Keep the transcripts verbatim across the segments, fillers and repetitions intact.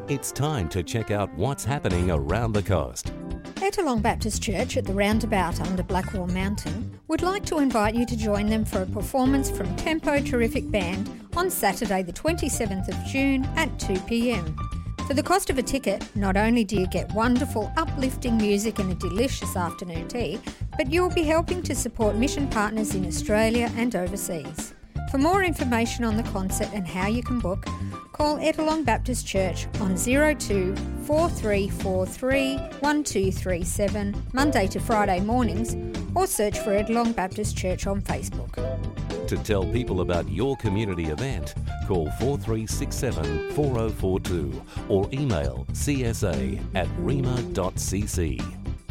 It's time to check out what's happening around the coast. Ettalong Baptist Church at the roundabout under Blackwall Mountain would like to invite you to join them for a performance from Tempo Terrific Band on Saturday the twenty-seventh of June at two p m. For the cost of a ticket, not only do you get wonderful uplifting music and a delicious afternoon tea, but you'll be helping to support mission partners in Australia and overseas. For more information on the concert and how you can book, call Ettalong Baptist Church on zero two four three four three one two three seven Monday to Friday mornings, or search for Ettalong Baptist Church on Facebook. To tell people about your community event, call four three six seven four zero four two or email c s a at rima dot c c.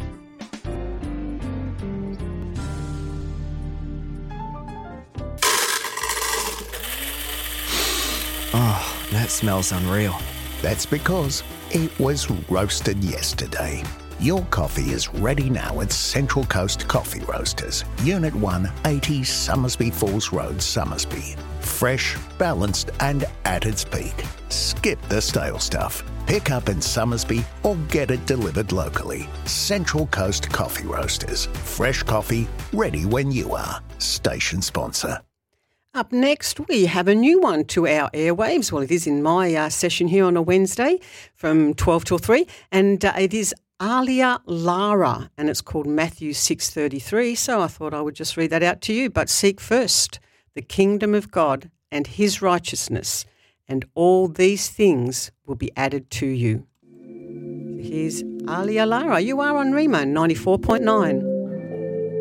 Oh, that smells unreal. That's because it was roasted yesterday. Your coffee is ready now at Central Coast Coffee Roasters, Unit one, eighty Summersby Falls Road, Summersby. Fresh, balanced and at its peak. Skip the stale stuff. Pick up in Summersby or get it delivered locally. Central Coast Coffee Roasters. Fresh coffee, ready when you are. Station sponsor. Up next, we have a new one to our airwaves. Well, it is in my uh, session here on a Wednesday from twelve till three, and uh, it is Alia Lara, and it's called Matthew six thirty-three, so I thought I would just read that out to you. But seek first the kingdom of God and his righteousness, and all these things will be added to you. Here's Alia Lara. You are on Rima ninety-four point nine.